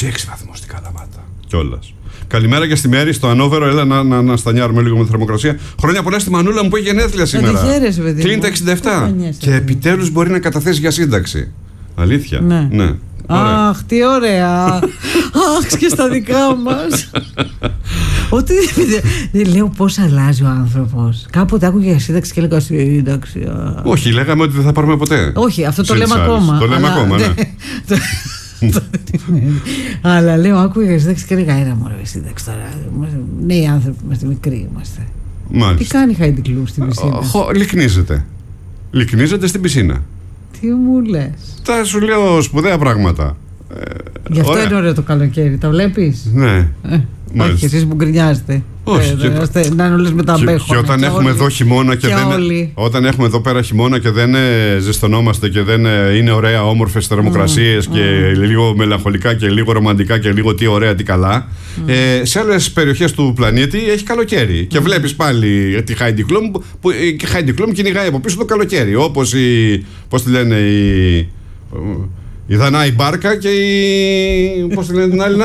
βαθμούς στην Καλαμάτα. Κιόλας. Καλημέρα και στη Μέρη, στο Ανόβερο. Έλα να στανιάρουμε λίγο με τη θερμοκρασία. Χρόνια πολλά στη Μανούλα μου που έχει γενέθλια σήμερα. Κλείνει τα 67. Και επιτέλους μπορεί να καταθέσει για σύνταξη. Αλήθεια. Ναι. Αχ, τι ωραία. Αχ, και στα δικά μας. Ότι λέω πώς αλλάζει ο άνθρωπος. Κάποτε άκουγε για σύνταξη και έλεγα σύνταξη. Όχι, λέγαμε ότι δεν θα πάρουμε ποτέ. Όχι, αυτό το λέμε ακόμα. Το λέμε ακόμα, ναι. Αλλά λέω, άκουγε για σύνταξη και έλεγα ένα μωρέ σύνταξη τώρα. Νέοι άνθρωποι είμαστε, μικροί είμαστε. Τι κάνει η Χάιντι Κλουμ στην πισίνα? Λυκνίζεται στην πισίνα. Τι μου λες? Τα σου λέω σπουδαία πράγματα. Γι' αυτό είναι ωραίο το καλοκαίρι, τα βλέπεις? Ναι. Όχι, εσείς που γκρινιάζετε. Όχι. Να είναι όλες με τα μπέχονα. Και όταν έχουμε εδώ χειμώνα και δεν. Όταν έχουμε εδώ πέρα χειμώνα και δεν ζεστονόμαστε και δεν είναι ωραία, όμορφες θερμοκρασίες και λίγο μελαγχολικά και λίγο ρομαντικά και λίγο τι ωραία, τι καλά. Σε άλλες περιοχές του πλανήτη έχει καλοκαίρι. Και βλέπεις πάλι τη Χάιντι Κλουμ που η Χάιντι Κλουμ κυνηγάει από πίσω το καλοκαίρι. Όπως η. Πώς τη λένε, η Δανάη Μπάρκα και η. Πώς τη λένε την άλλη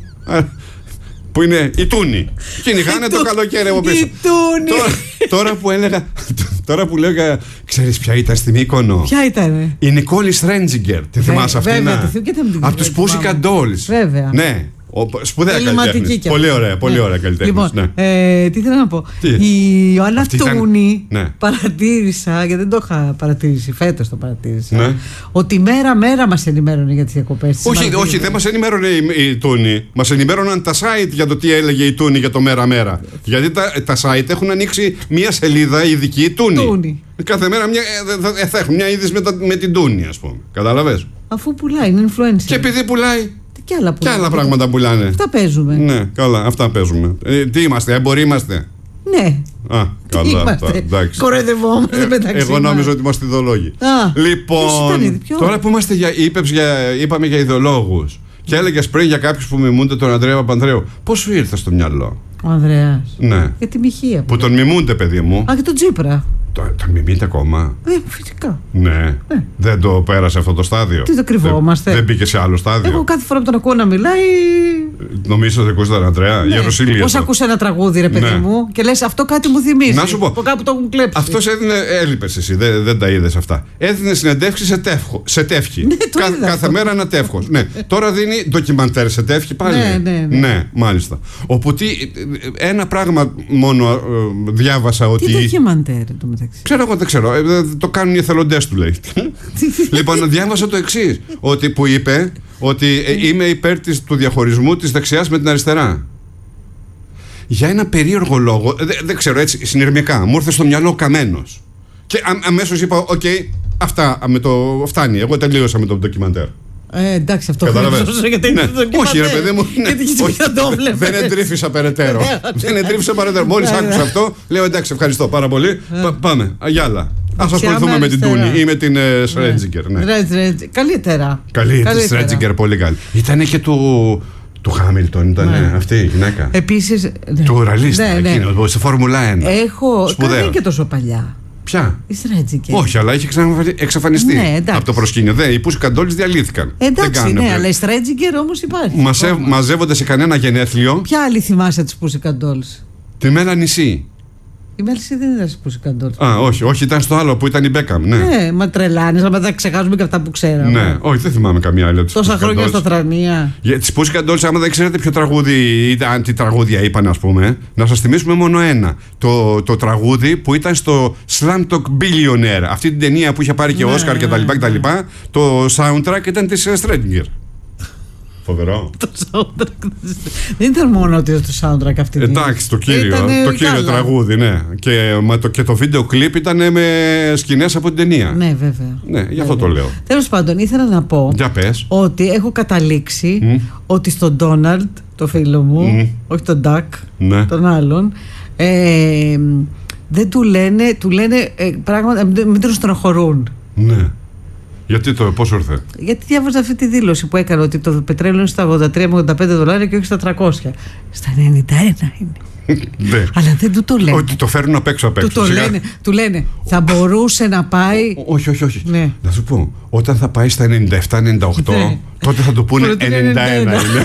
που είναι η Τούνη. Κυνηγάνε το καλοκαίρι από πίσω. Η Τούνη. Τώρα που λέγα, ξέρεις ποια ήταν στη Μύκονο? Ποια ήταν? Η Νικόλη Στρέντζιγκερ. Τη θυμάσαι αυτήν? Από τους Pussycat Dolls. Βέβαια. Ναι. Σπουδαία καλλιτέχνης. Πολύ ωραία καλλιτέχνης. Λοιπόν, τι θέλω να πω. Η Ιωάννα Τούνη παρατήρησα, γιατί δεν το είχα παρατηρήσει, φέτος το παρατήρησα, ότι μέρα μας ενημέρωνε για τις διακοπές. Όχι, δεν μας ενημέρωνε η Τούνη. Μας ενημέρωναν τα site για το τι έλεγε η Τούνη για το μέρα. Γιατί τα site έχουν ανοίξει μια σελίδα ειδική Τούνη. Κάθε μέρα θα έχουν μια είδηση με την Τούνη, ας πούμε. Κατάλαβες? Αφού πουλάει, είναι influencer. Και επειδή πουλάει. Και άλλα πράγματα πουλάνε. Αυτά παίζουμε. Ναι, καλά, αυτά παίζουμε. Τι είμαστε, έμποροι είμαστε? Ναι. Καλά, εντάξει. Κοροϊδευόμαστε μεταξύ μας. Εγώ νόμιζα ότι είμαστε ιδεολόγοι. Λοιπόν, τώρα που είμαστε είπαμε για ιδεολόγους και έλεγες πριν για κάποιους που μιμούνται τον Ανδρέα Παπανδρέου, πώς σου ήρθε στο μυαλό? Ο Ανδρέας. Ναι. Για τη μοιχεία. Που τον μιμούνται, παιδί μου. Και τον Τσίπρα. Τον μιμείται ακόμα? Φυσικά. Ναι. Δεν το πέρασε αυτό το στάδιο? Τι το κρυβόμαστε? Δεν μπήκε σε άλλο στάδιο? Εγώ κάθε φορά που τον ακούω να μιλάει. Νομίζω ότι ακούς τον Ανδρέα? Ιεροσήλια. Πώς ακούς ένα τραγούδι, ρε παιδί μου, και λες αυτό κάτι μου θυμίζει? Να σου πω. Από κάπου το έχουν κλέψει. Αυτός έλειπες εσύ, δεν τα είδες αυτά. Έδινε συνεντεύξεις σε τεύχη. Κάθε μέρα ένα τεύχος. Ναι. Τώρα δίνει ντοκιμαντέρ σε τεύχη πάλι. Ναι, μάλιστα. Οπότε ένα πράγμα μόνο διάβασα ότι. Τι ντοκιμαντέρ το μεταξύ? Ξέρω εγώ, δεν ξέρω. Το κάνουν οι εθελοντές του, λέει. Λοιπόν, διάβασα το εξής. Ότι που είπε ότι είμαι υπέρ του διαχωρισμού της δεξιάς με την αριστερά. Για ένα περίεργο λόγο, δεν ξέρω, έτσι συνειρμικά, μου ήρθε στο μυαλό Καμένος. Και αμέσως είπα, οκ, αυτά φτάνει. Εγώ τελείωσα με το ντοκιμαντέρ. Εντάξει, αυτό χρειάζεται γιατί είναι το ντοκιμαντέρ. Όχι, ρε παιδί μου, δεν εντρίφησα περαιτέρω. Μόλις άκουσα αυτό, λέω εντάξει, ευχαριστώ πάρα πολύ. Πάμε, αγιάλα. Ας ασχοληθούμε με την Τούνη ή με την Στρέντζιγκερ. Καλύτερα. Καλή, Στρέντζιγκερ, πολύ καλή. Ήτανε και του Χάμιλτον, ήταν αυτή η γυναίκα. Επίσης. Του ραλίστα, εκείνο, στη Φόρμουλα 1. Δεν είναι και τόσο παλιά. Ποια? Η Στρέντζιγκερ. Όχι, αλλά είχε εξαφανιστεί από το προσκήνιο. Οι Pussycat Dolls διαλύθηκαν. Εντάξει, ναι, αλλά η Στρέντζιγκερ όμως υπάρχει. Μαζεύονται σε κανένα γενέθλιο. Ποια άλλη θυμάσαι τις Pussycat Dolls? Τη Μέλα Νησί. Η Μέλση δεν ήταν στις Pussycat Dolls. Όχι, ήταν στο άλλο που ήταν η Μπέκαμ. Ναι, μα τρελάνες, αλλά μετά ξεχάσουμε και αυτά που ξέραμε. Ναι, όχι, δεν θυμάμαι καμία άλλη. Τόσα χρόνια στα τρανία. Για τις Pussycat Dolls, άμα δεν ξέρετε ποιο τραγούδι ήταν, τι τραγούδια είπαν, ας πούμε, να σας θυμίσουμε μόνο ένα. Το τραγούδι που ήταν στο Slumdog Billionaire. Αυτή την ταινία που είχε πάρει και Όσκαρ κτλ. Το soundtrack ήταν της Στρέντζιγκερ. Φοβερό. Το soundtrack. Δεν ήταν μόνο το soundtrack αυτή. Εντάξει, το κύριο τραγούδι, ναι. Και το βίντεο κλιπ ήταν με σκηνές από την ταινία. Ναι, βέβαια. Ναι, γι' αυτό το λέω. Τέλος πάντων, ήθελα να πω ότι έχω καταλήξει ότι στον Ντόναλντ, το φίλο μου, όχι τον Ντακ, τον άλλον, δεν του λένε πράγματα, μην τον στενοχωρούν. Ναι. Γιατί πώς ήρθε? Γιατί διάβαζα αυτή τη δήλωση που έκανε ότι το πετρέλαιο είναι στα 83 με $85 και όχι στα 300. Στα 91 είναι. Αλλά δεν του το λένε. Ότι το φέρνουν απ' έξω. Του λένε θα μπορούσε να πάει. Όχι. Ναι. Να σου πω, όταν θα πάει στα 97-98, τότε θα του πούνε 91 είναι.